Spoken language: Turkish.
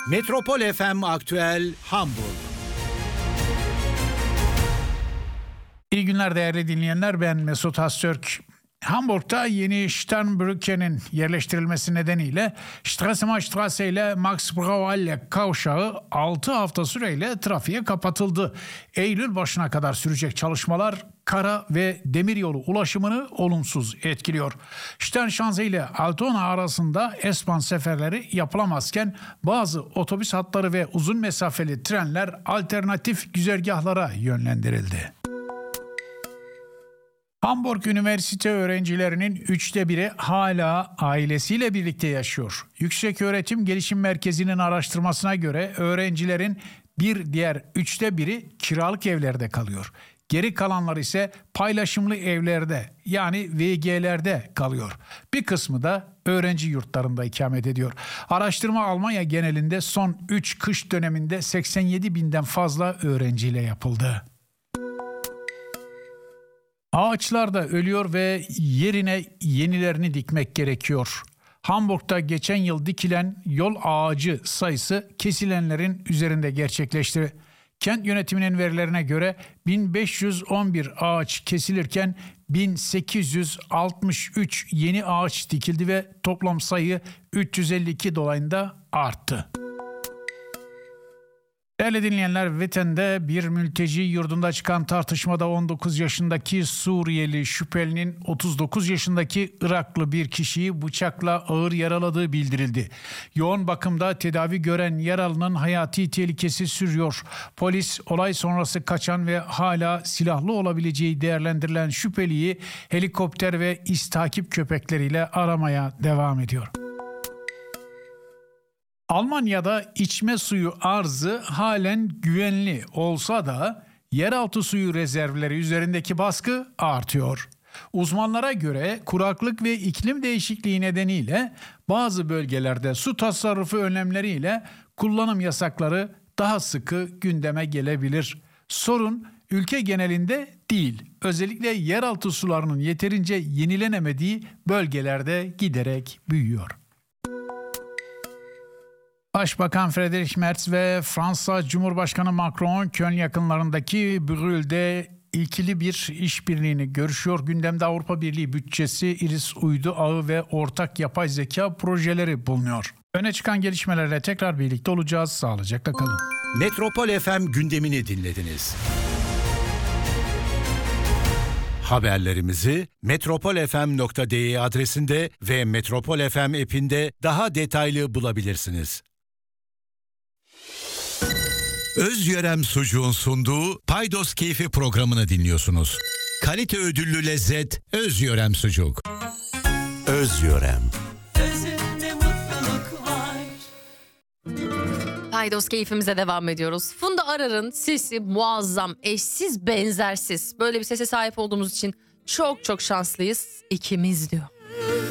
Metropol FM Aktüel Hamburg. İyi günler değerli dinleyenler, ben Mesut Öztürk. Hamburg'da yeni Sternbrücke'nin yerleştirilmesi nedeniyle Straße ile Max Brauerle kavşağı 6 hafta süreyle trafiğe kapatıldı. Eylül başına kadar sürecek çalışmalar kara ve demiryolu ulaşımını olumsuz etkiliyor. Sternschanze ile Altona arasında S-Bahn seferleri yapılamazken bazı otobüs hatları ve uzun mesafeli trenler alternatif güzergahlara yönlendirildi. Hamburg Üniversite öğrencilerinin 1/3'ü hala ailesiyle birlikte yaşıyor. Yükseköğretim Gelişim Merkezi'nin araştırmasına göre öğrencilerin bir diğer 1/3'ü kiralık evlerde kalıyor. Geri kalanlar ise paylaşımlı evlerde yani VG'lerde kalıyor. Bir kısmı da öğrenci yurtlarında ikamet ediyor. Araştırma Almanya genelinde son 3 kış döneminde 87 binden fazla öğrenciyle yapıldı. Ağaçlar da ölüyor ve yerine yenilerini dikmek gerekiyor. Hamburg'da geçen yıl dikilen yol ağacı sayısı kesilenlerin üzerinde gerçekleşti. Kent yönetiminin verilerine göre 1511 ağaç kesilirken 1863 yeni ağaç dikildi ve toplam sayı 352 dolayında arttı. Değerli dinleyenler, Witten'de bir mülteci yurdunda çıkan tartışmada 19 yaşındaki Suriyeli şüphelinin 39 yaşındaki Iraklı bir kişiyi bıçakla ağır yaraladığı bildirildi. Yoğun bakımda tedavi gören yaralının hayati tehlikesi sürüyor. Polis olay sonrası kaçan ve hala silahlı olabileceği değerlendirilen şüpheliyi helikopter ve iz takip köpekleriyle aramaya devam ediyor. Almanya'da içme suyu arzı halen güvenli olsa da yeraltı suyu rezervleri üzerindeki baskı artıyor. Uzmanlara göre kuraklık ve iklim değişikliği nedeniyle bazı bölgelerde su tasarrufu önlemleriyle kullanım yasakları daha sıkı gündeme gelebilir. Sorun ülke genelinde değil, özellikle yeraltı sularının yeterince yenilenemediği bölgelerde giderek büyüyor. Başbakan Friedrich Merz ve Fransa Cumhurbaşkanı Macron, Köln yakınlarındaki Brühl'de ikili bir işbirliğini görüşüyor. Gündemde Avrupa Birliği bütçesi, iris uydu ağı ve ortak yapay zeka projeleri bulunuyor. Öne çıkan gelişmelerle tekrar birlikte olacağız. Sağlıcakla kalın. Metropol FM gündemini dinlediniz. Haberlerimizi metropolfm.de adresinde ve Metropol FM app'inde daha detaylı bulabilirsiniz. Özyörem Sucuğun sunduğu Paydos Keyfi programını dinliyorsunuz. Kalite ödüllü lezzet Özyörem Sucuk. Özyörem. Özünde mutluluk var. Paydos keyfimize devam ediyoruz. Funda Arar'ın sesi muazzam, eşsiz, benzersiz. Böyle bir sese sahip olduğumuz için çok çok şanslıyız ikimiz diyor.